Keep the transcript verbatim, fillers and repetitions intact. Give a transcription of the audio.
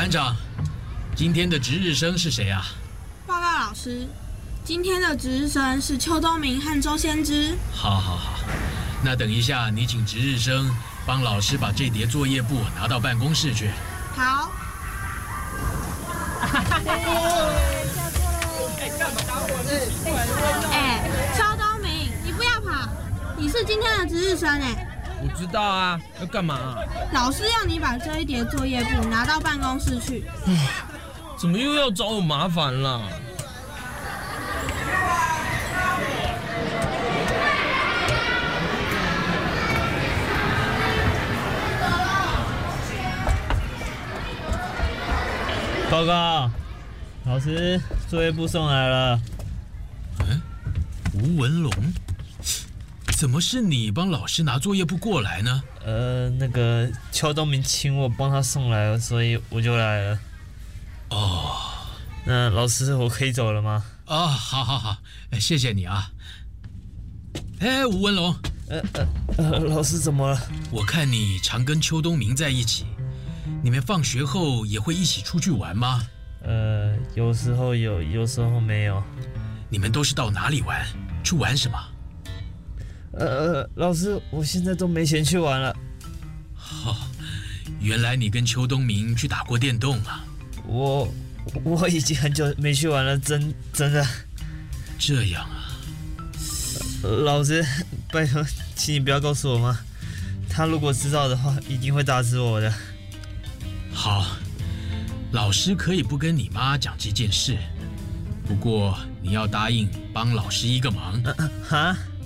班长，今天的值日生是谁啊？ 报告老师，今天的值日生是邱东明和周先知。 好，好，好。那等一下，你请值日生帮老师把这叠作业簿拿到办公室去。 好。哎，邱东明，你不要跑，你是今天的值日生哎。 我知道啊，要干嘛啊？ 老师要你把这一叠作业簿拿到办公室去。 怎么又要找我麻烦了？报告，老师，作业簿送来了。 嗯，吴文龙，怎么是你帮老师拿作业簿过来呢？ 呃，那个邱东明请我帮他送来，所以我就来了。 哦， 那老师，我可以走了吗？ 哦，好好好，谢谢你啊。哎，吴文龙， 呃呃呃，老师怎么了？ 我看你常跟邱东明在一起，你们放学后也会一起出去玩吗？ 呃，有时候有，有时候没有。 你们都是到哪里玩？去玩什么？ 呃，老师，我现在都没钱去玩了。 哦，原来你跟邱东明去打过电动啊？ 我我已经很久没去玩了，真真的。 这样啊？ 呃、老师，拜托，请你不要告诉我妈，她如果知道的话，一定会打死我的。 好，老师可以不跟你妈讲这件事，不过你要答应帮老师一个忙。 啊哈？